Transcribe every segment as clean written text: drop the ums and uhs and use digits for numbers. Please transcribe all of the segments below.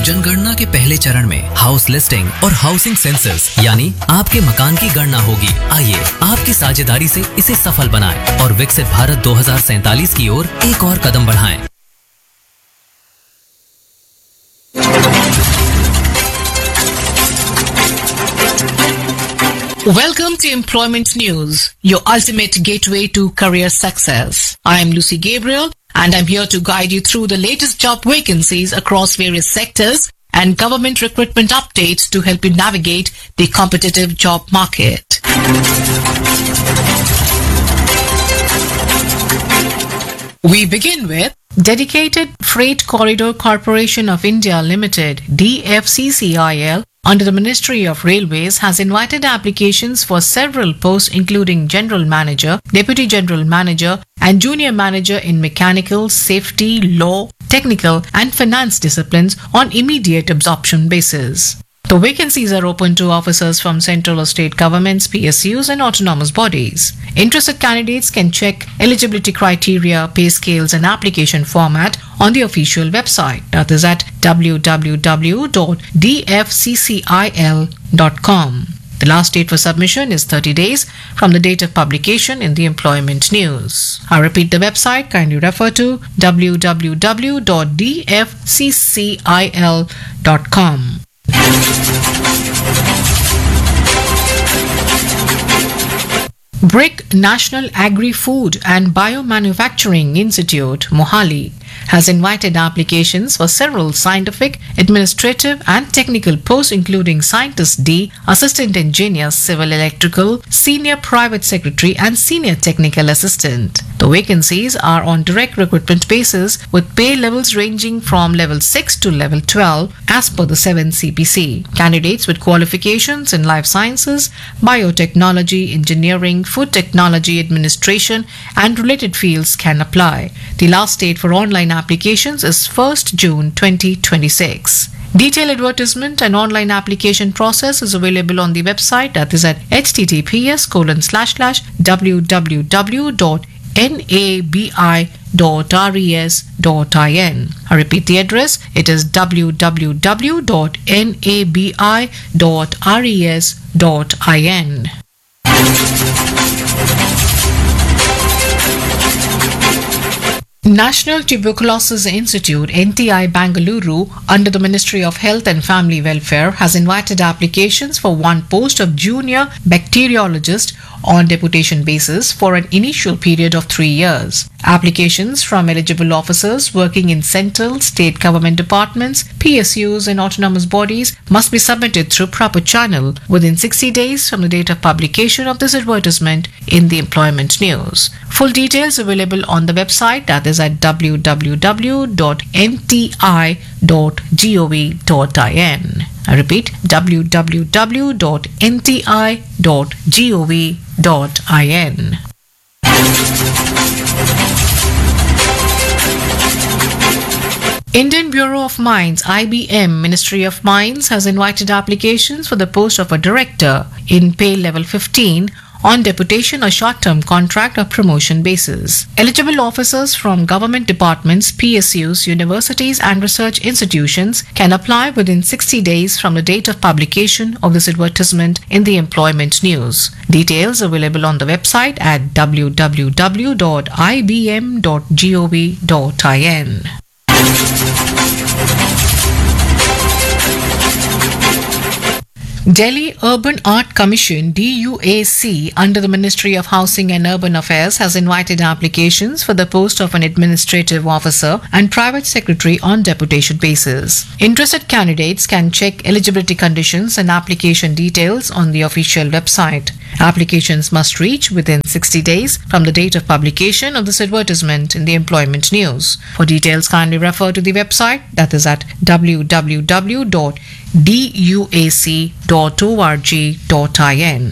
जनगणना के पहले चरण में हाउस लिस्टिंग और हाउसिंग सेंसस यानी आपके मकान की गणना होगी। आइए आपकी साझेदारी से इसे सफल बनाएं और विकसित भारत 2047 की ओर एक और कदम बढ़ाएं। Welcome to Employment News, your ultimate gateway to career success. I am Lucy Gabriel and I'm here to guide you through the latest job vacancies across various sectors and government recruitment updates to help you navigate the competitive job market. We begin with Dedicated Freight Corridor Corporation of India Limited, DFCCIL, under the Ministry of Railways has invited applications for several posts including General Manager, Deputy General Manager and Junior Manager in Mechanical, Safety, Law, Technical and Finance disciplines on immediate absorption basis. The vacancies are open to officers from central or state governments, PSUs and autonomous bodies. Interested candidates can check eligibility criteria, pay scales and application format on the official website, that is at www.dfccil.com. The last date for submission is 30 days from the date of publication in the Employment News. I repeat the website, kindly refer to www.dfccil.com. BRIC National Agri-Food and Biomanufacturing Institute, Mohali, has invited applications for several scientific, administrative and technical posts including Scientist D, Assistant Engineer, Civil Electrical, Senior Private Secretary and Senior Technical Assistant. The vacancies are on direct recruitment basis with pay levels ranging from level 6 to level 12 as per the 7 CPC. Candidates with qualifications in life sciences, biotechnology, engineering, food technology, administration and related fields can apply. The last date for online applications is 1st June 2026. Detailed advertisement and online application process is available on the website, that is at https://www.nabi.res.in. I repeat the address, it is www.nabi.res.in. National Tuberculosis Institute, NTI Bangalore, under the Ministry of Health and Family Welfare, has invited applications for one post of junior bacteriologist on deputation basis for an initial period of 3 years. Applications from eligible officers working in central, state government departments, PSUs and autonomous bodies must be submitted through proper channel within 60 days from the date of publication of this advertisement in the Employment News. Full details available on the website, that is at www.nti.gov.in. I repeat, www.nti.gov.in. Indian Bureau of Mines, IBM, Ministry of Mines, has invited applications for the post of a director in pay level 15 on deputation or short-term contract or promotion basis. Eligible officers from government departments, PSUs, universities and research institutions can apply within 60 days from the date of publication of this advertisement in the Employment News. Details available on the website at www.ibm.gov.in. Delhi Urban Art Commission, DUAC, under the Ministry of Housing and Urban Affairs, has invited applications for the post of an administrative officer and private secretary on deputation basis. Interested candidates can check eligibility conditions and application details on the official website. Applications must reach within 60 days from the date of publication of this advertisement in the Employment News. For details, kindly refer to the website, that is at www.duac.org.in.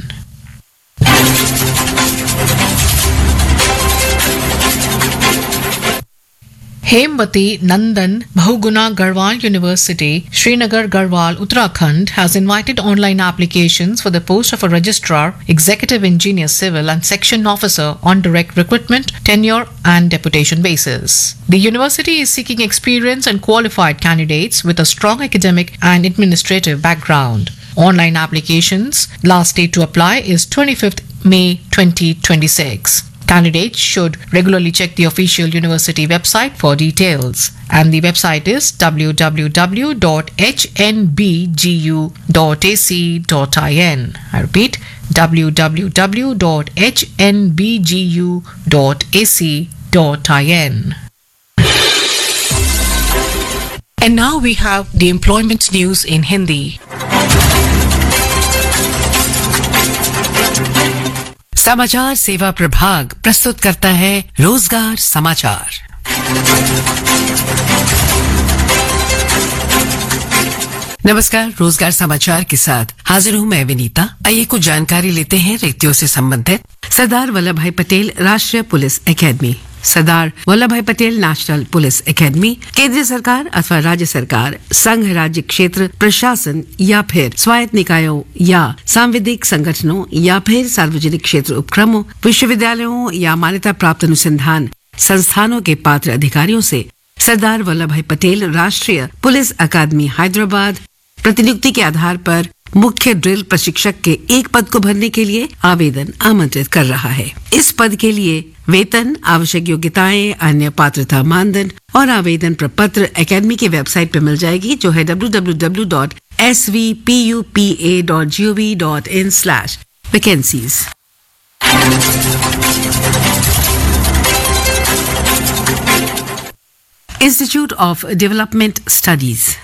Hemvati Nandan Bahuguna Garhwal University, Srinagar Garhwal, Uttarakhand has invited online applications for the post of a registrar, executive engineer civil and section officer on direct recruitment, tenure and deputation basis. The university is seeking experienced and qualified candidates with a strong academic and administrative background. Online applications last date to apply is 25th May 2026. Candidates should regularly check the official university website for details. And the website is www.hnbgu.ac.in. I repeat, www.hnbgu.ac.in. And now we have the employment news in Hindi. समाचार सेवा प्रभाग प्रस्तुत करता है रोजगार समाचार। नमस्कार, रोजगार समाचार के साथ हाजिर हूं मैं विनीता। आइए कुछ जानकारी लेते हैं रिक्तियों से संबंधित। सरदार वल्लभ भाई पटेल राष्ट्रीय पुलिस एकेडमी, सरदार वल्लभ भाई पटेल नेशनल पुलिस एकेडमी केंद्रीय सरकार अथवा राज्य सरकार, संघ राज्य क्षेत्र प्रशासन या फिर स्वायत्त निकायों या सांविधिक संगठनों या फिर सार्वजनिक क्षेत्र उपक्रमों, विश्वविद्यालयों या मान्यता प्राप्त अनुसंधान संस्थानों के पात्र अधिकारियों से सरदार वल्लभ भाई पटेल राष्ट्रीय पुलिस अकादमी हैदराबाद प्रतिनियुक्ति के आधार पर मुख्य ड्रिल प्रशिक्षक के एक पद को भरने के लिए आवेदन आमंत्रित कर रहा है। इस पद के लिए वेतन, आवश्यक योग्यताएं, अन्य पात्रता मानदंड और आवेदन प्रपत्र एकेडमी की वेबसाइट पर मिल जाएगी, जो है www.svpupa.gov.in/vacancies। Institute of Development Studies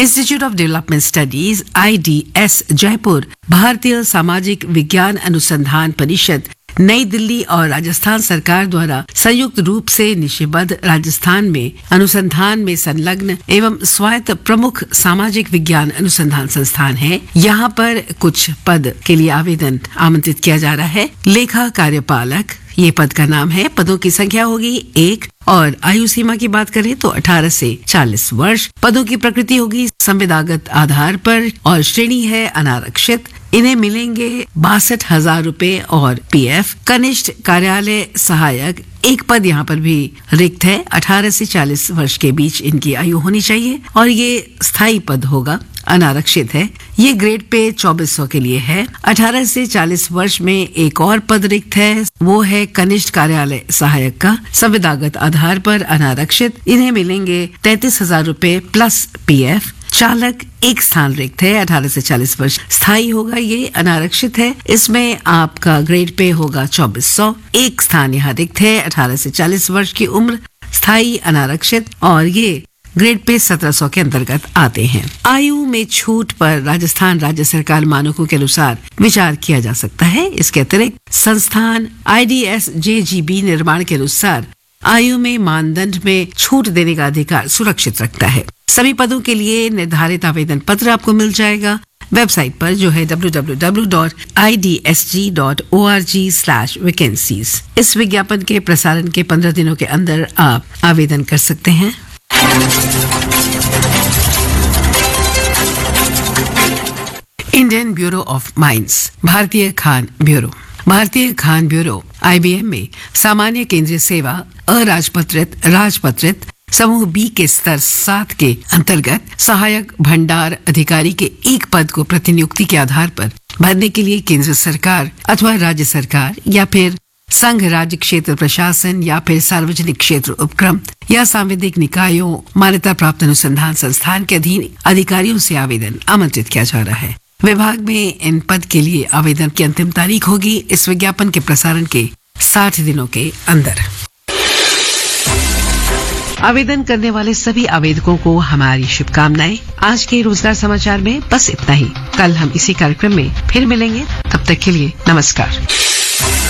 IDS Jaipur, भारतीय सामाजिक विज्ञान अनुसंधान परिषद नई दिल्ली और राजस्थान सरकार द्वारा संयुक्त रूप से निशिबद्ध राजस्थान में अनुसंधान में संलग्न एवं स्वायत्त प्रमुख सामाजिक विज्ञान अनुसंधान संस्थान है। यहाँ पर कुछ पद के लिए आवेदन आमंत्रित किया जा रहा है। लेखा कार्यपालक, ये पद का नाम है। पदों की संख्या होगी 1 और आयु सीमा की बात करें तो 18 से 40 वर्ष। पदों की प्रकृति होगी संविदागत आधार पर और श्रेणी है अनारक्षित। इन्हें मिलेंगे 62,000 रुपए और पीएफ। कनिष्ठ कार्यालय सहायक, एक पद यहाँ पर भी रिक्त है। 18 से 40 वर्ष के बीच इनकी आयु होनी चाहिए और ये स्थायी पद होगा, अनारक्षित है। ये ग्रेड पे 2400 के लिए है। 18 से 40 वर्ष में एक और पद रिक्त है, वो है कनिष्ठ कार्यालय सहायक का, संविदागत आधार पर अनारक्षित। इन्हें मिलेंगे 33,000 रुपए प्लस पीएफ। चालक, एक स्थान रिक्त है, 18 से 40 वर्ष, स्थायी होगा, ये अनारक्षित है। इसमें आपका ग्रेड पे होगा 2400। एक स्थान यहाँ रिक्त है, 18 से 40 वर्ष की उम्र, स्थायी अनारक्षित, और ये ग्रेड पे 1700 के अंतर्गत आते हैं। आयु में छूट पर राजस्थान राज्य सरकार मानकों के अनुसार विचार किया जा सकता है। इसके अतिरिक्त संस्थान IDSJGB निर्माण के अनुसार आयु में मानदंड में छूट देने का अधिकार सुरक्षित रखता है। सभी पदों के लिए निर्धारित आवेदन पत्र आपको मिल जाएगा वेबसाइट पर, जो है www.idsg.org/vacancies। इस विज्ञापन के प्रसारण के 15 दिनों के अंदर आप आवेदन कर सकते हैं। इंडियन ब्यूरो ऑफ माइंस, भारतीय खान ब्यूरो। भारतीय खान ब्यूरो IBM में सामान्य केंद्रीय सेवा अराजपत्रित राजपत्रित समूह B के स्तर 7 के अंतर्गत सहायक भंडार अधिकारी के एक पद को प्रतिनियुक्ति के आधार पर भरने के लिए केंद्र सरकार अथवा राज्य सरकार या फिर संघ राज्य क्षेत्र प्रशासन या फिर सार्वजनिक क्षेत्र उपक्रम या सांविधिक निकायों मान्यता प्राप्त अनुसंधान संस्थान के अधीन अधिकारियों से आवेदन आमंत्रित किया जा रहा है। विभाग में इन पद के लिए आवेदन की अंतिम तारीख होगी इस विज्ञापन के प्रसारण के 60 दिनों के अंदर। आवेदन करने वाले सभी आवेदकों को हमारी शुभकामनाएं। आज के रोजगार समाचार में बस इतना ही। कल हम इसी कार्यक्रम में फिर मिलेंगे, तब तक के लिए नमस्कार।